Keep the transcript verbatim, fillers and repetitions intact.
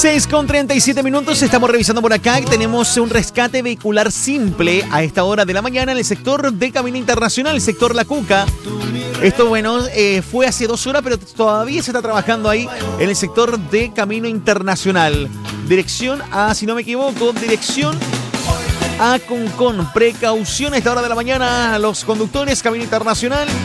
seis con treinta y siete minutos, estamos revisando por acá. Tenemos un rescate vehicular simple a esta hora de la mañana en el sector de Camino Internacional, el sector La Cuca. Esto, bueno, eh, fue hace dos horas, pero todavía se está trabajando ahí en el sector de Camino Internacional. Dirección a, si no me equivoco, dirección a Concón. Precaución a esta hora de la mañana a los conductores, Camino Internacional.